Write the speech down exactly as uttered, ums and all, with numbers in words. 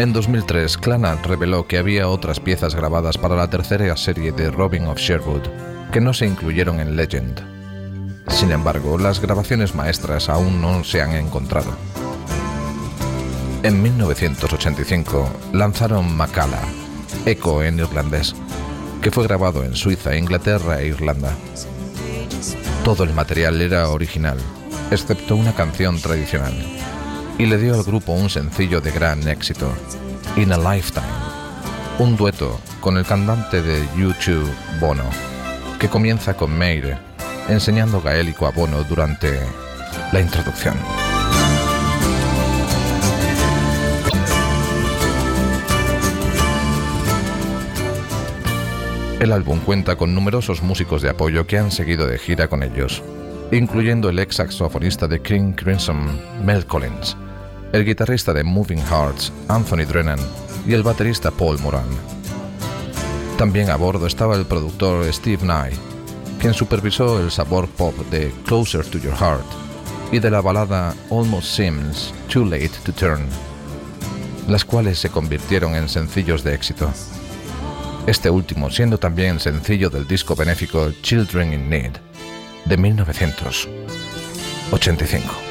En dos mil tres, Clannad reveló que había otras piezas grabadas para la tercera serie de Robin of Sherwood que no se incluyeron en Legend. Sin embargo, las grabaciones maestras aún no se han encontrado. En mil novecientos ochenta y cinco lanzaron Macalla, Eco en irlandés, que fue grabado en Suiza, Inglaterra e Irlanda. Todo el material era original, excepto una canción tradicional, y le dio al grupo un sencillo de gran éxito, In a Lifetime, un dueto con el cantante de U dos, Bono, que comienza con Meir enseñando gaélico a Bono durante la introducción. El álbum cuenta con numerosos músicos de apoyo que han seguido de gira con ellos, incluyendo el ex saxofonista de King Crimson, Mel Collins, el guitarrista de Moving Hearts, Anthony Drennan, y el baterista Paul Moran. También a bordo estaba el productor Steve Nye, quien supervisó el sabor pop de Closer to Your Heart y de la balada Almost Seems Too Late to Turn, las cuales se convirtieron en sencillos de éxito. Este último siendo también sencillo del disco benéfico Children in Need de mil novecientos ochenta y cinco.